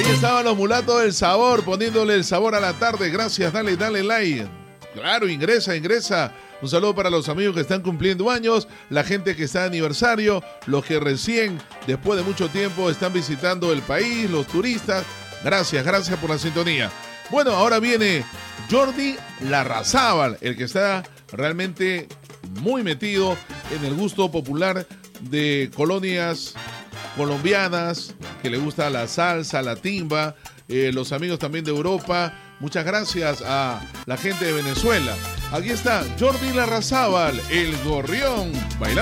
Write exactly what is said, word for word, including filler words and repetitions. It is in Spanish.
estaban los mulatos del sabor, poniéndole el sabor a la tarde. Gracias, dale, dale like. Claro, ingresa, ingresa. Un saludo para los amigos que están cumpliendo años, la gente que está de aniversario, los que recién, después de mucho tiempo, están visitando el país, los turistas. Gracias, gracias por la sintonía. Bueno, ahora viene Jordi Larrazábal, el que está realmente muy metido en el gusto popular de colonias colombianas, que le gusta la salsa, la timba, eh, los amigos también de Europa. Muchas gracias a la gente de Venezuela. Aquí está Jordi Larrazábal, el gorrión, bailando.